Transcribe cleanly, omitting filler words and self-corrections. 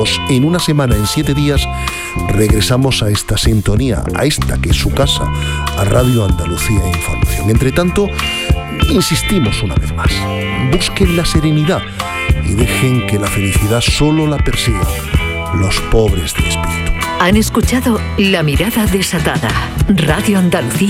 económicos. En una semana, en 7 días, regresamos a esta sintonía, a esta que es su casa, a Radio Andalucía Información. Entre tanto, insistimos una vez más, busquen la serenidad y dejen que la felicidad solo la persigan los pobres de espíritu. Han escuchado La Mirada Desatada, Radio Andalucía